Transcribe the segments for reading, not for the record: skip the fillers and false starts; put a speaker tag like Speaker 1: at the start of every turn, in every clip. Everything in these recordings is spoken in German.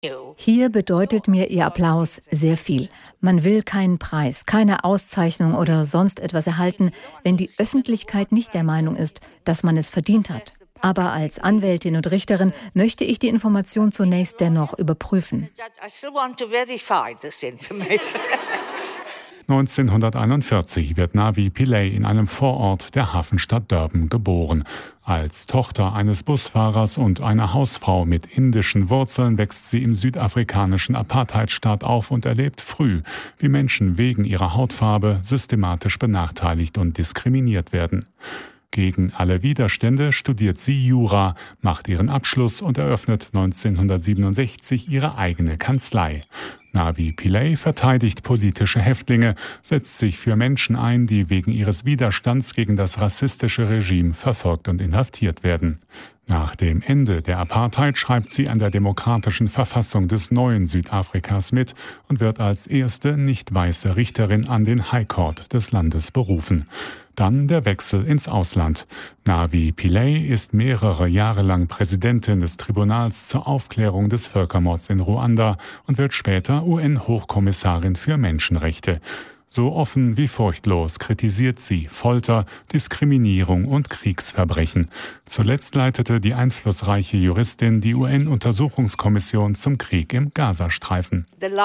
Speaker 1: Hier bedeutet mir Ihr Applaus sehr viel. Man will keinen Preis, keine Auszeichnung oder sonst etwas erhalten, wenn die Öffentlichkeit nicht der Meinung ist, dass man es verdient hat. Aber als Anwältin und Richterin möchte ich die Information zunächst dennoch überprüfen.
Speaker 2: 1941 wird Navi Pillay in einem Vorort der Hafenstadt Durban geboren. Als Tochter eines Busfahrers und einer Hausfrau mit indischen Wurzeln wächst sie im südafrikanischen Apartheidstaat auf und erlebt früh, wie Menschen wegen ihrer Hautfarbe systematisch benachteiligt und diskriminiert werden. Gegen alle Widerstände studiert sie Jura, macht ihren Abschluss und eröffnet 1967 ihre eigene Kanzlei. Navi Pillay verteidigt politische Häftlinge, setzt sich für Menschen ein, die wegen ihres Widerstands gegen das rassistische Regime verfolgt und inhaftiert werden. Nach dem Ende der Apartheid schreibt sie an der demokratischen Verfassung des neuen Südafrikas mit und wird als erste nicht weiße Richterin an den High Court des Landes berufen. Dann der Wechsel ins Ausland. Navi Pillay ist mehrere Jahre lang Präsidentin des Tribunals zur Aufklärung des Völkermords in Ruanda und wird später UN-Hochkommissarin für Menschenrechte. So offen wie furchtlos kritisiert sie Folter, Diskriminierung und Kriegsverbrechen. Zuletzt leitete die einflussreiche Juristin die UN-Untersuchungskommission zum Krieg im Gazastreifen.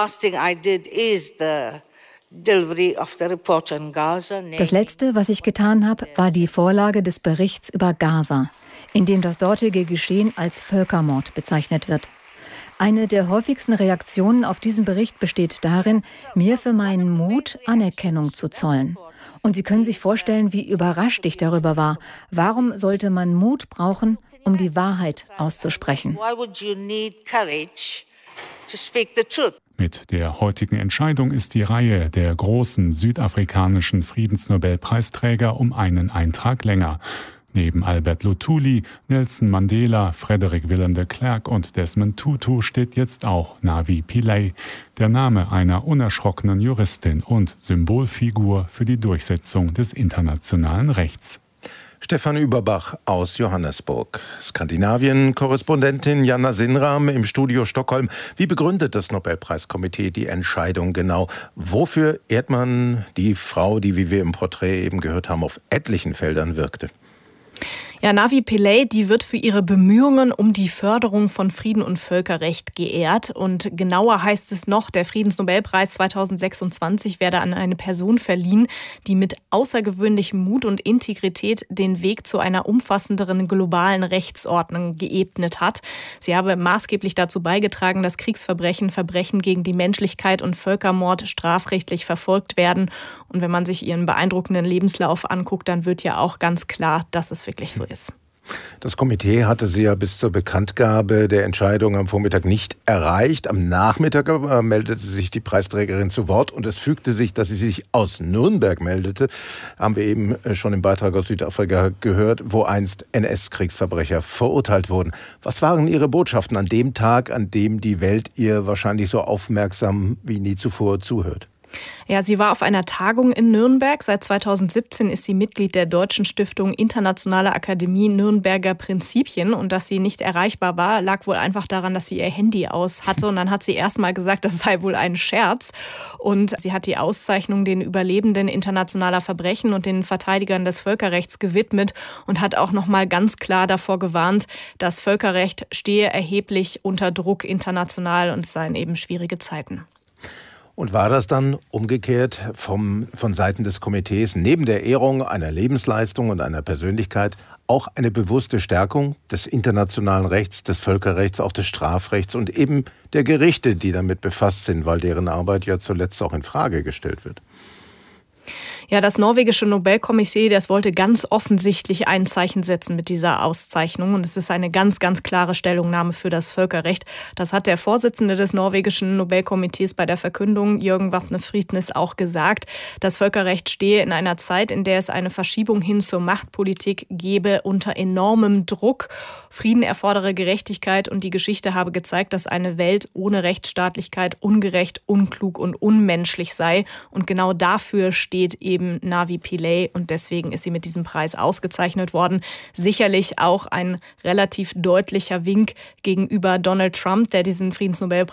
Speaker 1: Das Letzte, was ich getan habe, war die Vorlage des Berichts über Gaza, in dem das dortige Geschehen als Völkermord bezeichnet wird. Eine der häufigsten Reaktionen auf diesen Bericht besteht darin, mir für meinen Mut Anerkennung zu zollen. Und Sie können sich vorstellen, wie überrascht ich darüber war. Warum sollte man Mut brauchen, um die Wahrheit auszusprechen?
Speaker 2: Mit der heutigen Entscheidung ist die Reihe der großen südafrikanischen Friedensnobelpreisträger um einen Eintrag länger. Neben Albert Luthuli, Nelson Mandela, Frederick Willem de Klerk und Desmond Tutu steht jetzt auch Navi Pillay, der Name einer unerschrockenen Juristin und Symbolfigur für die Durchsetzung des internationalen Rechts.
Speaker 3: Stefan Überbach aus Johannesburg. Skandinavien-Korrespondentin Jana Sinram im Studio Stockholm. Wie begründet das Nobelpreiskomitee die Entscheidung genau? Wofür ehrt man die Frau, die, wie wir im Porträt eben gehört haben, auf etlichen Feldern wirkte?
Speaker 4: Ja, Navi Pillay, die wird für ihre Bemühungen um die Förderung von Frieden und Völkerrecht geehrt. Und genauer heißt es noch, der Friedensnobelpreis 2026 werde an eine Person verliehen, die mit außergewöhnlichem Mut und Integrität den Weg zu einer umfassenderen globalen Rechtsordnung geebnet hat. Sie habe maßgeblich dazu beigetragen, dass Kriegsverbrechen, Verbrechen gegen die Menschlichkeit und Völkermord strafrechtlich verfolgt werden. Und wenn man sich ihren beeindruckenden Lebenslauf anguckt, dann wird ja auch ganz klar, dass es wirklich so ist.
Speaker 3: Das Komitee hatte sie ja bis zur Bekanntgabe der Entscheidung am Vormittag nicht erreicht. Am Nachmittag meldete sich die Preisträgerin zu Wort und es fügte sich, dass sie sich aus Nürnberg meldete. Haben wir eben schon im Beitrag aus Südafrika gehört, wo einst NS-Kriegsverbrecher verurteilt wurden. Was waren Ihre Botschaften an dem Tag, an dem die Welt ihr wahrscheinlich so aufmerksam wie nie zuvor zuhört?
Speaker 4: Ja, sie war auf einer Tagung in Nürnberg. Seit 2017 ist sie Mitglied der Deutschen Stiftung Internationale Akademie Nürnberger Prinzipien. Und dass sie nicht erreichbar war, lag wohl einfach daran, dass sie ihr Handy aus hatte. Und dann hat sie erst mal gesagt, das sei wohl ein Scherz. Und sie hat die Auszeichnung den Überlebenden internationaler Verbrechen und den Verteidigern des Völkerrechts gewidmet und hat auch noch mal ganz klar davor gewarnt, das Völkerrecht stehe erheblich unter Druck international und es seien eben schwierige Zeiten.
Speaker 3: Und war das dann umgekehrt von Seiten des Komitees neben der Ehrung einer Lebensleistung und einer Persönlichkeit auch eine bewusste Stärkung des internationalen Rechts, des Völkerrechts, auch des Strafrechts und eben der Gerichte, die damit befasst sind, weil deren Arbeit ja zuletzt auch in Frage gestellt wird?
Speaker 4: Ja, das norwegische Nobelkomitee, das wollte ganz offensichtlich ein Zeichen setzen mit dieser Auszeichnung. Und es ist eine ganz, ganz klare Stellungnahme für das Völkerrecht. Das hat der Vorsitzende des norwegischen Nobelkomitees bei der Verkündung, Jürgen Vatne Friednes, auch gesagt. Das Völkerrecht stehe in einer Zeit, in der es eine Verschiebung hin zur Machtpolitik gebe, unter enormem Druck. Frieden erfordere Gerechtigkeit und die Geschichte habe gezeigt, dass eine Welt ohne Rechtsstaatlichkeit ungerecht, unklug und unmenschlich sei. Und genau dafür steht eben Navi Pillay und deswegen ist sie mit diesem Preis ausgezeichnet worden. Sicherlich auch ein relativ deutlicher Wink gegenüber Donald Trump, der diesen Friedensnobelpreis